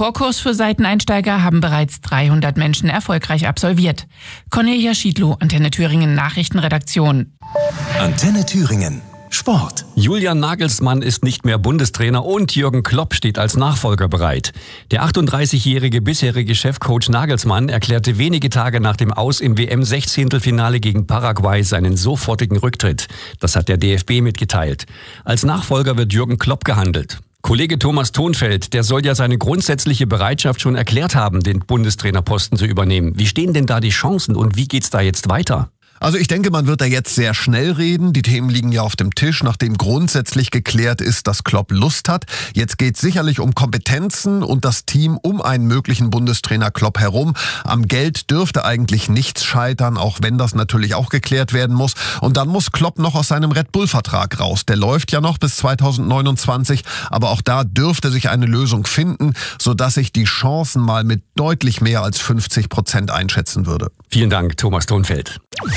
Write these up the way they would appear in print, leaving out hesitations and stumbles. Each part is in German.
Vorkurs für Seiteneinsteiger haben bereits 300 Menschen erfolgreich absolviert. Cornelia Schiedlow, Antenne Thüringen Nachrichtenredaktion. Antenne Thüringen Sport. Julian Nagelsmann ist nicht mehr Bundestrainer und Jürgen Klopp steht als Nachfolger bereit. Der 38-jährige bisherige Chefcoach Nagelsmann erklärte wenige Tage nach dem Aus im WM-16-Finale gegen Paraguay seinen sofortigen Rücktritt. Das hat der DFB mitgeteilt. Als Nachfolger wird Jürgen Klopp gehandelt. Kollege Thomas Thonfeld, der soll ja seine grundsätzliche Bereitschaft schon erklärt haben, den Bundestrainerposten zu übernehmen. Wie stehen denn da die Chancen und wie geht's da jetzt weiter? Also ich denke, man wird da jetzt sehr schnell reden. Die Themen liegen ja auf dem Tisch, nachdem grundsätzlich geklärt ist, dass Klopp Lust hat. Jetzt geht es sicherlich um Kompetenzen und das Team um einen möglichen Bundestrainer Klopp herum. Am Geld dürfte eigentlich nichts scheitern, auch wenn das natürlich auch geklärt werden muss. Und dann muss Klopp noch aus seinem Red Bull-Vertrag raus. Der läuft ja noch bis 2029, aber auch da dürfte sich eine Lösung finden, sodass ich die Chancen mal mit deutlich mehr als 50% einschätzen würde. Vielen Dank, Thomas Thonfeld.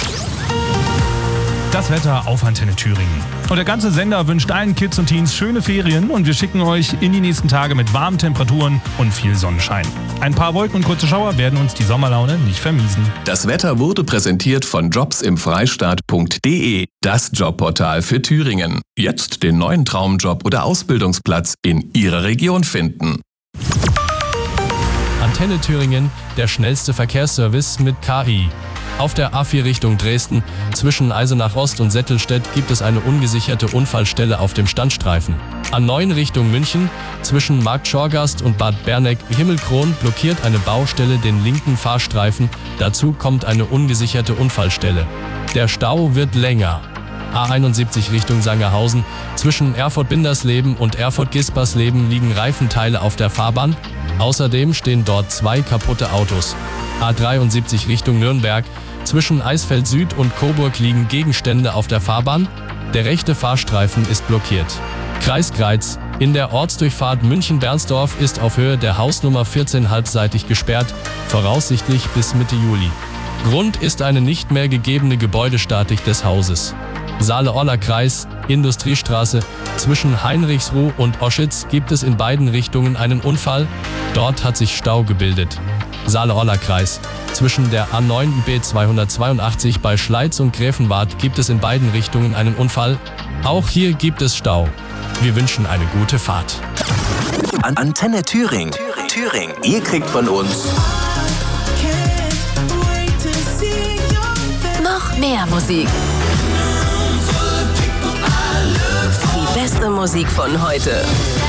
Das Wetter auf Antenne Thüringen. Und der ganze Sender wünscht allen Kids und Teens schöne Ferien und wir schicken euch in die nächsten Tage mit warmen Temperaturen und viel Sonnenschein. Ein paar Wolken und kurze Schauer werden uns die Sommerlaune nicht vermiesen. Das Wetter wurde präsentiert von jobsimfreistaat.de, das Jobportal für Thüringen. Jetzt den neuen Traumjob oder Ausbildungsplatz in Ihrer Region finden. Antenne Thüringen, der schnellste Verkehrsservice mit KI. Auf der A4 Richtung Dresden, zwischen Eisenach Ost und Settelstedt gibt es eine ungesicherte Unfallstelle auf dem Standstreifen. A9 Richtung München, zwischen Markt Schorgast und Bad Berneck-Himmelkron blockiert eine Baustelle den linken Fahrstreifen. Dazu kommt eine ungesicherte Unfallstelle. Der Stau wird länger. A71 Richtung Sangerhausen, zwischen Erfurt-Bindersleben und Erfurt-Gispersleben liegen Reifenteile auf der Fahrbahn. Außerdem stehen dort 2 kaputte Autos. A73 Richtung Nürnberg, zwischen Eisfeld Süd und Coburg liegen Gegenstände auf der Fahrbahn. Der rechte Fahrstreifen ist blockiert. Kreis Greiz. In der Ortsdurchfahrt München-Bernsdorf ist auf Höhe der Hausnummer 14 halbseitig gesperrt, voraussichtlich bis Mitte Juli. Grund ist eine nicht mehr gegebene Gebäudestatik des Hauses. Saale-Orla-Kreis, Industriestraße, zwischen Heinrichsruh und Oschitz gibt es in beiden Richtungen einen Unfall. Dort hat sich Stau gebildet. Saale-Orla-Kreis. Zwischen der A9 UB 282 bei Schleiz und Gräfenwart gibt es in beiden Richtungen einen Unfall. Auch hier gibt es Stau. Wir wünschen eine gute Fahrt. Antenne Thüringen. Ihr kriegt von uns noch mehr Musik. Die beste Musik von heute.